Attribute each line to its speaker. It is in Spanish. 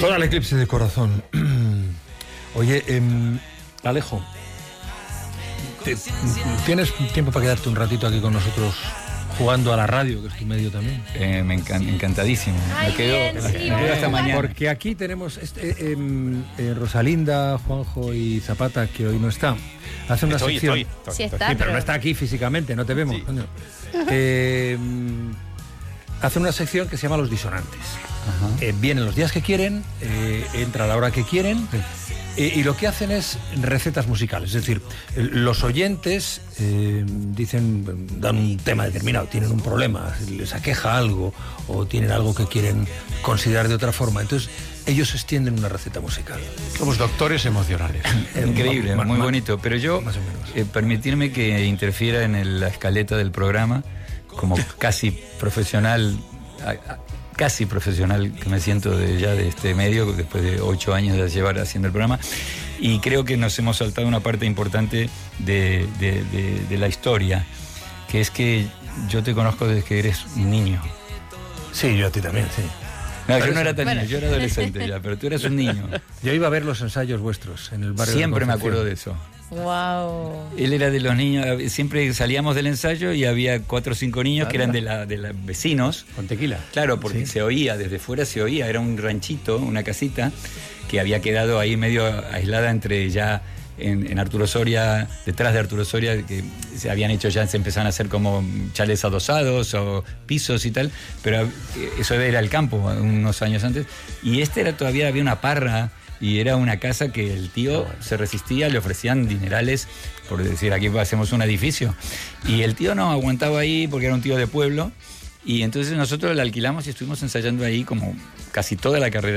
Speaker 1: Total eclipse de corazón. Oye, Alejo, ¿tienes tiempo para quedarte un ratito aquí con nosotros jugando a la radio, que es tu medio también?
Speaker 2: Encantadísimo.
Speaker 3: Ay,
Speaker 2: me quedo hasta mañana.
Speaker 1: Porque aquí tenemos Rosalinda, Juanjo y Zapata, que hoy no está. Hace una sección.
Speaker 3: Sí está,
Speaker 1: Sí, pero no está aquí físicamente, no te vemos.
Speaker 2: Sí.
Speaker 1: Coño. Hacen una sección que se llama Los Disonantes. Vienen los días que quieren, entra a la hora que quieren, y lo que hacen es recetas musicales. Es decir, los oyentes dicen, dan un tema determinado, tienen un problema, les aqueja algo, o tienen algo que quieren considerar de otra forma. Entonces, ellos extienden una receta musical.
Speaker 4: Somos doctores emocionales.
Speaker 2: Increíble, muy bonito. Pero yo,
Speaker 1: más o menos.
Speaker 2: permitirme que interfiera en la escaleta del programa, como casi profesional que me siento de este medio, después de 8 años de llevar haciendo el programa, y creo que nos hemos saltado una parte importante de la historia, que es que yo te conozco desde que eres un niño.
Speaker 1: Sí, yo a ti también, sí.
Speaker 2: No, yo no era tan niño, yo era adolescente ya, pero tú eras un niño.
Speaker 1: Yo iba a ver los ensayos vuestros en el barrio.
Speaker 2: Siempre me acuerdo de eso.
Speaker 3: Wow.
Speaker 2: Él era de los niños, siempre salíamos del ensayo y había 4 o 5 niños que eran de los vecinos.
Speaker 1: Con tequila.
Speaker 2: Claro, porque se oía, desde fuera se oía, era un ranchito, una casita que había quedado ahí medio aislada entre ya en Arturo Soria, detrás de Arturo Soria, que se habían hecho ya, se empezaron a hacer como chales adosados o pisos y tal, pero eso era el campo unos años antes, y todavía había una parra. Y era una casa que el tío se resistía, le ofrecían dinerales por decir, aquí hacemos un edificio. Y el tío no aguantaba ahí porque era un tío de pueblo. Y entonces nosotros la alquilamos y estuvimos ensayando ahí como casi toda la carrera